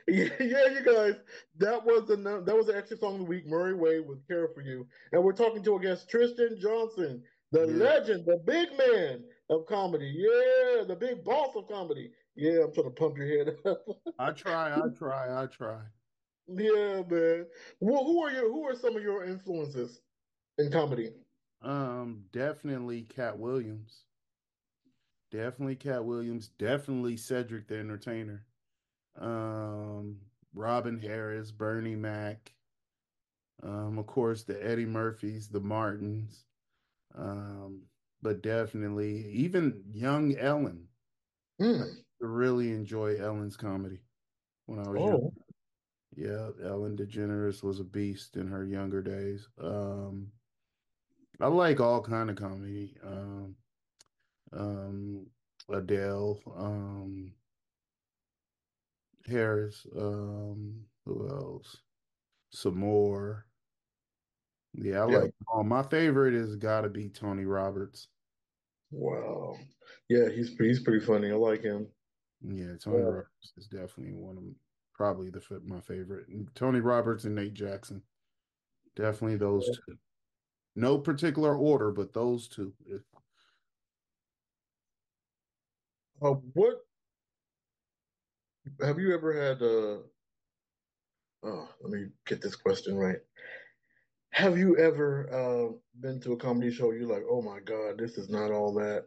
Yeah, you guys. That was the extra song of the week. Murray Wade with "Care for You," and we're talking to our guest Tristan Johnson, the Yeah, legend, the big man of comedy. Yeah, the big boss of comedy. Yeah, I'm trying to pump your head up. I try. Yeah, man. Well, who are some of your influences in comedy? Definitely Cat Williams. Definitely Cat Williams. Definitely Cedric the Entertainer. Robin Harris, Bernie Mac. Of course, the Eddie Murphys, the Martins. Um, but definitely even young Ellen. I Hmm. really enjoy Ellen's comedy when I was young. Oh, Yeah, Ellen DeGeneres was a beast in her younger days. I like all kind of comedy. Um, Adele, Harris, who else? Some more. Yeah, I yeah. like them all. My favorite is got to be Tony Roberts. Wow. Yeah, he's pretty funny. I like him. Yeah, Tony Uh, Roberts is definitely one of probably my favorite. And Tony Roberts and Nate Jackson, definitely those two. No particular order, but those two. what have you ever had? Oh, let me get this question right. Have you ever been to a comedy show? You're like, oh my God, this is not all that.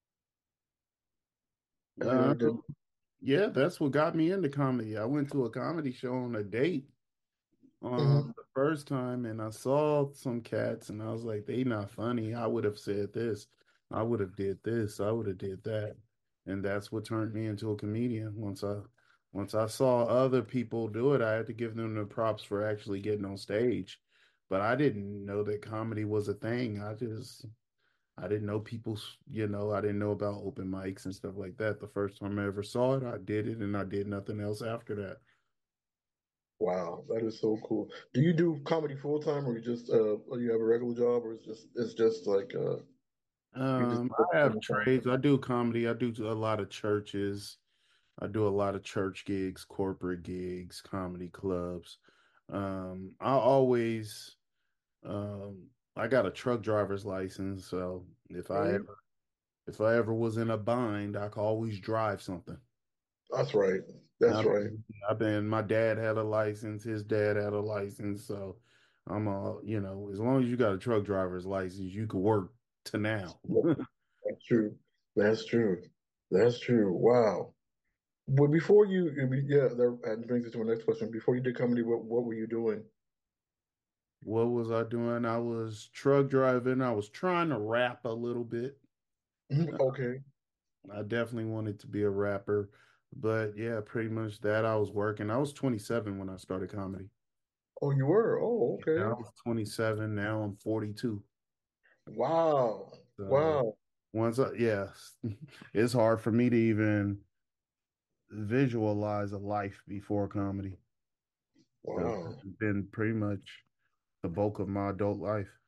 Have you Uh, ever did? yeah, that's what got me into comedy. I went to a comedy show on a date Hmm. the first time, and I saw some cats, and I was like, "They not funny." I would have said this. I would have did this. I would have did that, and that's what turned me into a comedian. Once I saw other people do it, I had to give them the props for actually getting on stage. But I didn't know that comedy was a thing. I didn't know I didn't know about open mics and stuff like that. The first time I ever saw it, I did it, and I did nothing else after that. Wow, that is so cool. Do you do comedy full time, or or you have a regular job, or it's just like you just I focus on have the comedy? trades. I do comedy. I do a lot of churches. I do a lot of church gigs, corporate gigs, comedy clubs. I always, I got a truck driver's license, so Really? if I ever was in a bind, I could always drive something. That's right. That's right. My dad had a license, his dad had a license, so as long as you got a truck driver's license, you could work to now. That's true. That's true. That's true. Wow. But before yeah, that brings us to my next question. Before you did comedy, what were you doing? What was I doing? I was truck driving. I was trying to rap a little bit. Uh, Okay. I definitely wanted to be a rapper, but yeah, pretty much that. I was working. I was 27 when I started comedy. Oh, you were. Oh, I okay. was 27. Now I'm 42. Wow. So Wow. yeah, it's hard for me to even visualize a life before comedy because Wow. it's been pretty much the bulk of my adult life.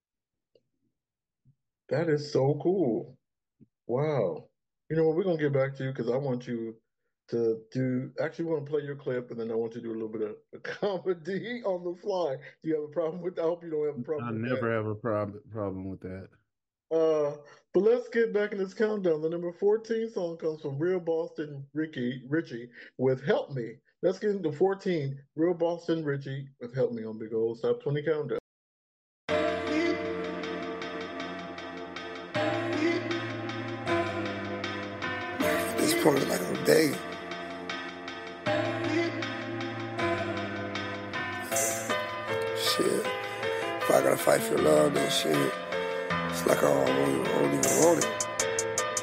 That is so cool. Wow. You know what? We're gonna get back to you because I want you to do. Actually, want to play your clip, and then I want you to do a little bit of comedy on the fly. Do you have a problem with? I hope you don't have a problem I with never that. have a problem with that. Uh, but let's get back in this countdown. The number 14 song comes from Real Boston Richie with "Help Me." Let's get into 14. Real Boston Richie with "Help Me" on Big Old Stop 20 Countdown. At this point, like I'm begging. Shit. If I gotta fight for love, then shit. It's like I don't even want it.